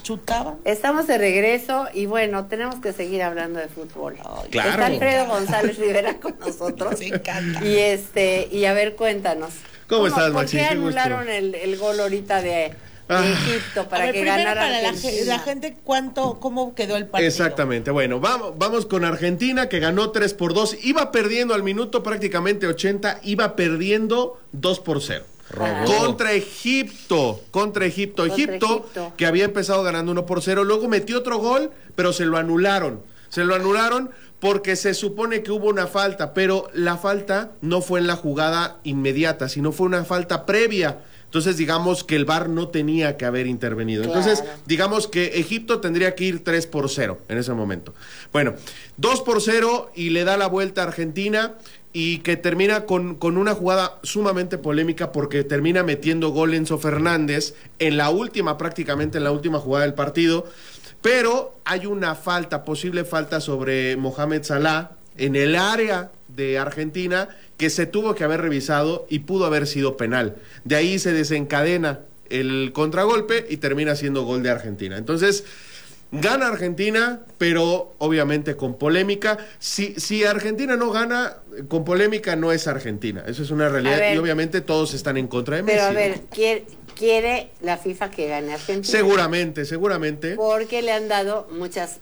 chutaban. Estamos de regreso y bueno, tenemos que seguir hablando de fútbol. Claro. Está Alfredo González Rivera con nosotros. Me encanta. Y a ver, cuéntanos. ¿Cómo estás, Maxi? ¿Por qué Qué gusto. anularon el gol ahorita de Egipto para que primero ganara para Argentina? la gente, ¿cómo quedó el partido? Exactamente, bueno, vamos con Argentina, que ganó 3-2, iba perdiendo al minuto prácticamente 80, iba perdiendo 2-0. Contra Egipto, Egipto, que había empezado ganando 1-0, luego metió otro gol, pero se lo anularon porque se supone que hubo una falta, pero la falta no fue en la jugada inmediata, sino fue una falta previa. Entonces, digamos que el VAR no tenía que haber intervenido. Claro. Entonces, digamos que Egipto tendría que ir 3-0 en ese momento. Bueno, 2-0 y le da la vuelta a Argentina y que termina con una jugada sumamente polémica porque termina metiendo gol Enzo Fernández prácticamente en la última jugada del partido, pero hay una posible falta sobre Mohamed Salah en el área de Argentina que se tuvo que haber revisado y pudo haber sido penal. De ahí se desencadena el contragolpe y termina siendo gol de Argentina. Entonces, gana Argentina, pero obviamente con polémica. Si Argentina no gana, con polémica no es Argentina. Eso es una realidad y obviamente todos están en contra de Messi. Pero a ver, quiere la FIFA que gane Argentina. Seguramente. Porque le han dado muchas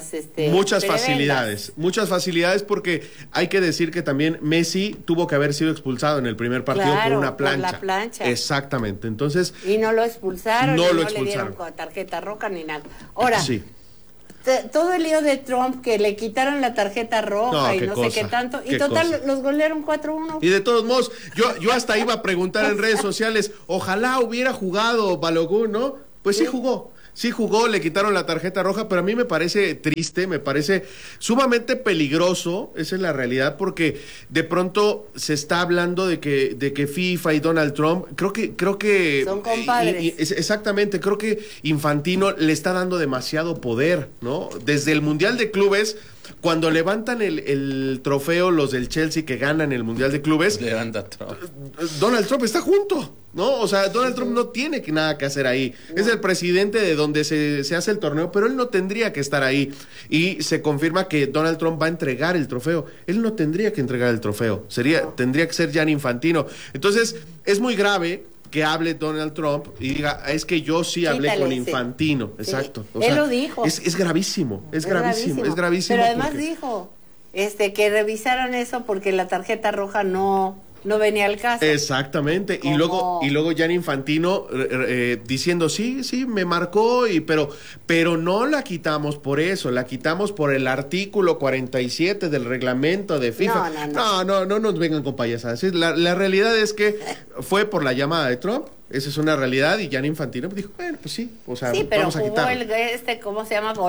facilidades porque hay que decir que también Messi tuvo que haber sido expulsado en el primer partido por una plancha. Por la plancha. Exactamente. Entonces, y no lo expulsaron, no le dieron tarjeta roja ni nada. Ahora, sí. Todo el lío de Trump, que le quitaron la tarjeta roja y no sé qué tanto, y total los golearon 4-1. Y de todos modos, yo hasta iba a preguntar en redes sociales, ojalá hubiera jugado Balogun, ¿no? Pues sí jugó, le quitaron la tarjeta roja, pero a mí me parece triste, me parece sumamente peligroso, esa es la realidad, porque de pronto se está hablando de que FIFA y Donald Trump, creo que son compadres. Exactamente, creo que Infantino le está dando demasiado poder, ¿no? Desde el Mundial de Clubes, cuando levantan el trofeo los del Chelsea que ganan el Mundial de Clubes, levanta Trump. Donald Trump está junto, ¿no? O sea, Donald Trump no tiene nada que hacer ahí. No. Es el presidente de donde se hace el torneo, pero él no tendría que estar ahí. Y se confirma que Donald Trump va a entregar el trofeo. Él no tendría que entregar el trofeo. Tendría que ser Gianni Infantino. Entonces, es muy grave que hable Donald Trump y diga, es que yo sí hablé con Infantino. Sí. Exacto. O sea, él lo dijo. Es gravísimo. Es gravísimo. Pero además dijo que revisaron eso porque la tarjeta roja no venía al caso. Exactamente. Y luego Gianni Infantino diciendo, sí, me marcó, pero no la quitamos por eso, la quitamos por el artículo 47 del reglamento de FIFA. No nos vengan con payasadas. La realidad es que fue por la llamada de Trump. Esa es una realidad y Gianni Infantino dijo, bueno, pues sí, o sea, sí, pero vamos a quitarlo. ¿Cómo se llama?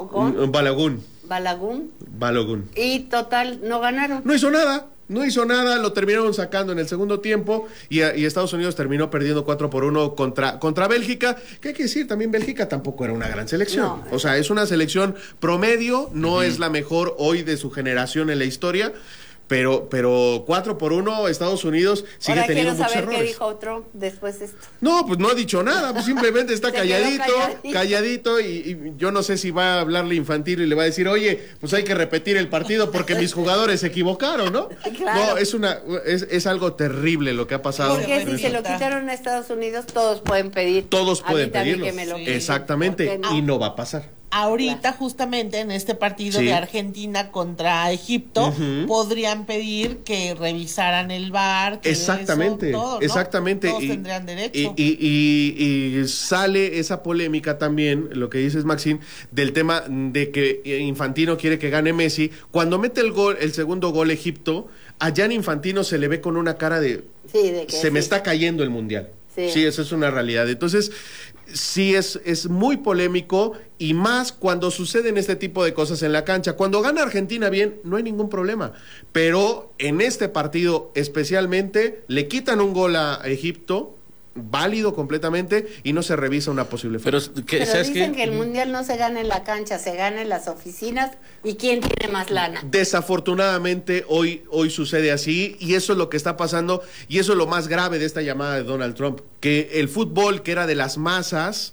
Balogun. Y total, no ganaron. No hizo nada, lo terminaron sacando en el segundo tiempo y Estados Unidos terminó perdiendo 4-1 contra Bélgica, que hay que decir, también Bélgica tampoco era una gran selección. O sea, es una selección promedio, no es la mejor hoy de su generación en la historia, pero 4-1 Estados Unidos sigue teniendo muchos errores. Qué dijo Trump después de esto. No, pues no ha dicho nada, pues simplemente está calladito y yo no sé si va a hablarle Infantino y le va a decir, oye, pues hay que repetir el partido porque mis jugadores se equivocaron, ¿no? Claro. No, es algo terrible lo que ha pasado. Porque si se lo quitaron a Estados Unidos, todos pueden pedirlo. Exactamente, y no va a pasar. Ahorita justamente en este partido de Argentina contra Egipto podrían pedir que revisaran el VAR, que exactamente, eso, todo, ¿no? Exactamente. Todos tendrían derecho. Y sale esa polémica también, lo que dices, Maxine, del tema de que Infantino quiere que gane Messi. Cuando mete el segundo gol Egipto, a Gianni Infantino se le ve con una cara de que me está cayendo el Mundial. Sí, eso es una realidad. Entonces, sí es muy polémico y más cuando suceden este tipo de cosas en la cancha. Cuando gana Argentina bien, no hay ningún problema. Pero en este partido especialmente le quitan un gol a Egipto, válido completamente, y no se revisa una posible falta. Pero dicen que el Mundial no se gana en la cancha, se gana en las oficinas. ¿Y quién tiene más lana? Desafortunadamente hoy sucede así, y eso es lo que está pasando, y eso es lo más grave de esta llamada de Donald Trump, que el fútbol, que era de las masas,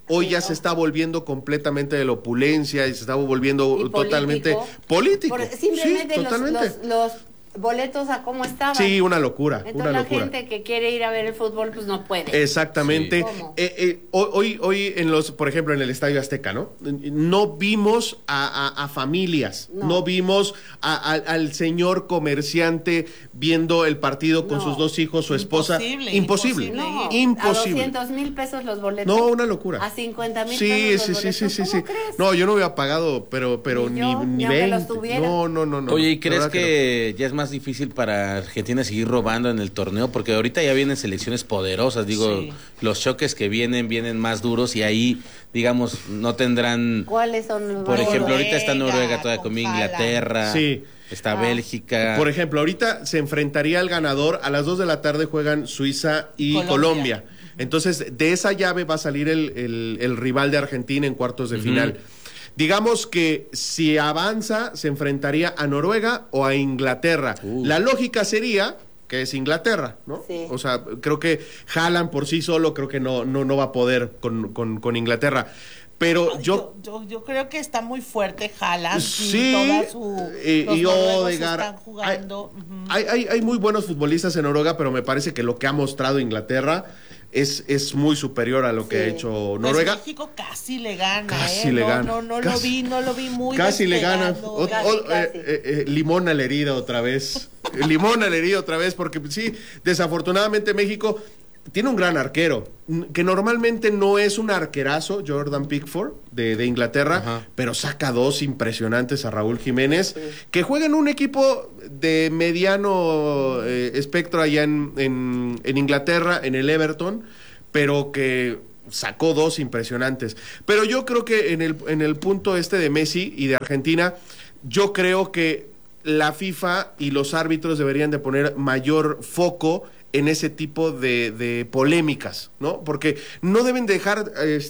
hoy ya se está volviendo completamente de la opulencia y se está volviendo totalmente político. Simplemente los boletos a cómo estaban. Sí, una locura. Entonces la gente que quiere ir a ver el fútbol, pues no puede. Exactamente. Sí. Hoy por ejemplo, en el Estadio Azteca, ¿no? No vimos a familias, no vimos al señor comerciante viendo el partido con sus 2 hijos, su esposa. Imposible. No, imposible. A 200,000 pesos los boletos. No, una locura. A 50,000 pesos los boletos. Sí. ¿Crees? No, yo no hubiera pagado, pero ni 20. No. Oye, ¿y crees que ya es más difícil para Argentina seguir robando en el torneo? Porque ahorita ya vienen selecciones poderosas, los choques que vienen más duros y ahí, digamos, no tendrán... ¿Cuáles son los Por ejemplo, ahorita está Noruega todavía con Inglaterra, está Bélgica. Por ejemplo, ahorita se enfrentaría al ganador, a las 2 de la tarde juegan Suiza y Colombia. Entonces, de esa llave va a salir el rival de Argentina en cuartos de final. Digamos que si avanza, se enfrentaría a Noruega o a Inglaterra. La lógica sería que es Inglaterra, ¿no? Sí. O sea, creo que Haaland por sí solo creo que no va a poder con Inglaterra. Pero yo creo que está muy fuerte Haaland. Sí, y Odegaard están jugando. Hay muy buenos futbolistas en Noruega, pero me parece que lo que ha mostrado Inglaterra es muy superior a lo que ha hecho Noruega. Pues México casi le gana. Casi le gana. No lo vi muy casi le gana. Limón a la herida otra vez. Limón a la herida otra vez, porque sí, desafortunadamente México tiene un gran arquero, que normalmente no es un arquerazo, Jordan Pickford, de Inglaterra, pero saca 2 impresionantes a Raúl Jiménez, que juega en un equipo de mediano espectro allá en Inglaterra, en el Everton, pero que sacó 2 impresionantes. Pero yo creo que en el punto de Messi y de Argentina, yo creo que la FIFA y los árbitros deberían de poner mayor foco en ese tipo de polémicas, ¿no? Porque no deben dejar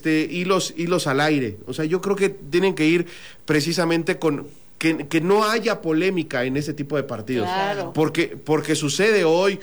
hilos al aire. O sea, yo creo que tienen que ir precisamente con que no haya polémica en ese tipo de partidos. Claro. Porque sucede hoy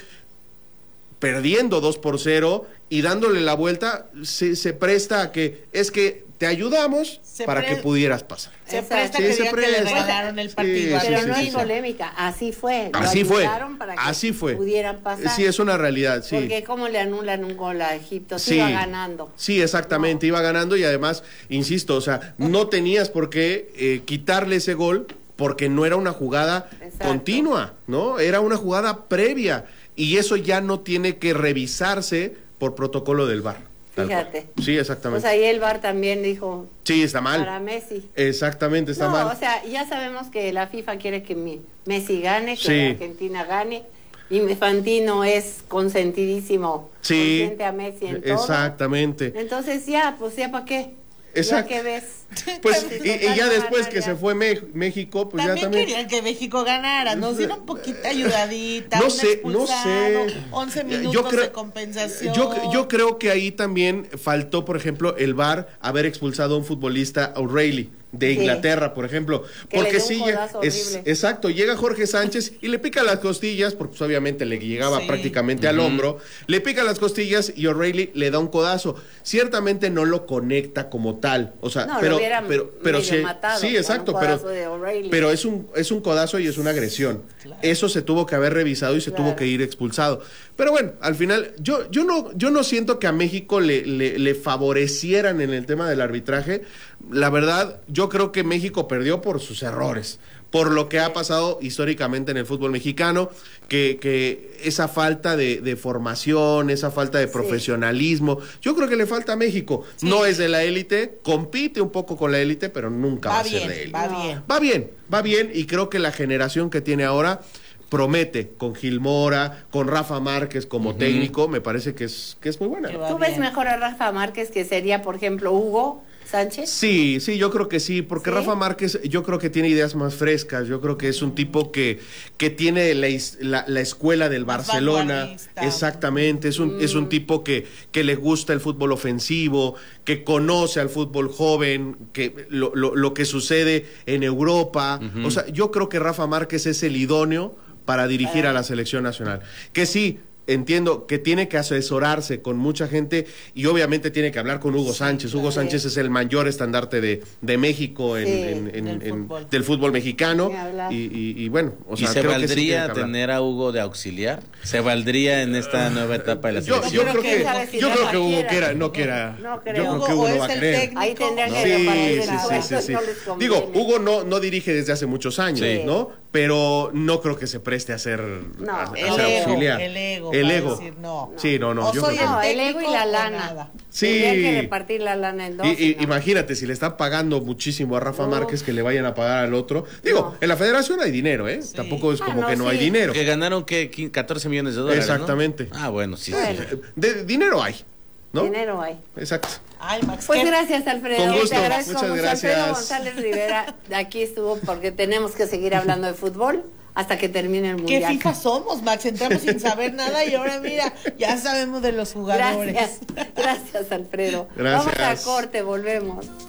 perdiendo 2-0 y dándole la vuelta, se presta a que es que te ayudamos para que pudieras pasar. Se presta que digan que le regalaron el partido. Pero no es polémica, así fue. Así fue. Para que así fue. Pudieran pasar. Sí, es una realidad, sí. Porque cómo le anulan un gol a Egipto, iba ganando. Sí, exactamente, iba ganando y además, insisto, o sea, no tenías por qué quitarle ese gol porque no era una jugada continua, ¿no? Era una jugada previa y eso ya no tiene que revisarse por protocolo del VAR. Fíjate. Sí, exactamente. Pues ahí el VAR también dijo... Sí, está mal. Para Messi. Exactamente, está mal. O sea, ya sabemos que la FIFA quiere que Messi gane, que Argentina gane. Y Infantino es consentidísimo. Sí. Consiente a Messi en todo. Exactamente. Entonces ya ¿para qué? Exacto. ¿Ya qué ves? Pues y ya después que se fue México, pues también ya también querían que México ganara, nos dieron un poquito ayudadita, no sé, 11 minutos de compensación. Yo creo que ahí también faltó, por ejemplo, el VAR haber expulsado a un futbolista, O'Reilly, de Inglaterra, por ejemplo, porque sí, exacto, llega Jorge Sánchez y le pica las costillas, porque pues, obviamente le llegaba prácticamente al hombro, le pica las costillas y O'Reilly le da un codazo. Ciertamente no lo conecta como tal, o sea, pero sí, matado, sí, exacto, pero es un codazo y es una agresión. Claro. Eso se tuvo que haber revisado y se tuvo que ir expulsado. Pero bueno, al final yo no siento que a México le favorecieran en el tema del arbitraje. La verdad, yo creo que México perdió por sus errores, por lo que ha pasado históricamente en el fútbol mexicano, que esa falta de formación, esa falta de profesionalismo, yo creo que le falta a México. Sí. No es de la élite, compite un poco con la élite, pero nunca va a ser de élite. Va bien, y creo que la generación que tiene ahora promete, con Gil Mora, con Rafa Márquez como técnico, me parece que es muy buena. ¿Tú ves mejor a Rafa Márquez que sería, por ejemplo, Hugo Sánchez? Sí, yo creo que sí, porque Rafa Márquez yo creo que tiene ideas más frescas, yo creo que es un tipo que tiene la escuela del Barcelona, exactamente, es un tipo que le gusta el fútbol ofensivo, que conoce al fútbol joven, que lo que sucede en Europa, o sea, yo creo que Rafa Márquez es el idóneo para dirigir a la selección nacional, que sí, entiendo que tiene que asesorarse con mucha gente y obviamente tiene que hablar con Hugo Sánchez. Hugo Sánchez es el mayor estandarte de México del fútbol mexicano. Y bueno, o sea, ¿y se creo valdría que sí tener a Hugo de auxiliar? ¿Se valdría en esta nueva etapa de la selección? Yo creo que Hugo no quiera. No creo. Yo creo que Hugo no va a querer. Ahí tendría que Sí. Digo, Hugo no dirige desde hace muchos años, ¿no? Pero no creo que se preste a ser auxiliar. El ego. Decir, no. Sí, no. Yo creo el ego y la lana. Sí. Tendría que repartir la lana en dos. Imagínate, si le está pagando muchísimo a Rafa Márquez, que le vayan a pagar al otro. Digo, en la federación hay dinero, ¿eh? Sí. Tampoco es como que no hay dinero. Que ganaron, ¿qué? 14 millones de dólares, exactamente. ¿no? Bueno, sí. Dinero hay, ¿no? Dinero hay. Exacto. Ay, Max, pues gracias, Alfredo. Con gusto. Te agradezco muchas mucho. gracias. Alfredo González Rivera, aquí estuvo porque tenemos que seguir hablando de fútbol hasta que termine el mundial. ¿Qué FIFA somos, Max? Entramos sin saber nada y ahora mira, ya sabemos de los jugadores. Gracias, Alfredo. Gracias. Vamos a corte, volvemos.